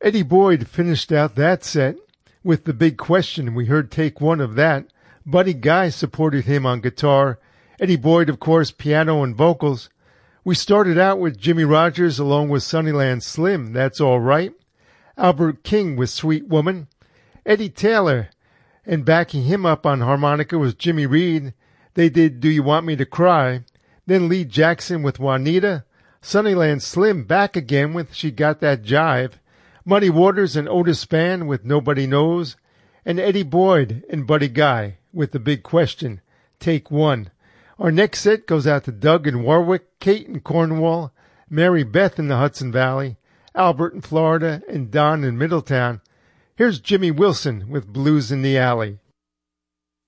Eddie Boyd finished out that set with The Big Question. We heard take one of that. Buddy Guy supported him on guitar. Eddie Boyd, of course, piano and vocals. We started out with Jimmy Rogers along with Sunnyland Slim, That's All Right. Albert King with Sweet Woman. Eddie Taylor, and backing him up on harmonica was Jimmy Reed. They did Do You Want Me to Cry. Then Lee Jackson with Juanita. Sunnyland Slim back again with She Got That Jive. Muddy Waters and Otis Spann with Nobody Knows. And Eddie Boyd and Buddy Guy with The Big Question, take one. Our next set goes out to Doug in Warwick, Kate in Cornwall, Mary Beth in the Hudson Valley, Albert in Florida, and Don in Middletown. Here's Jimmy Wilson with Blues in the Alley.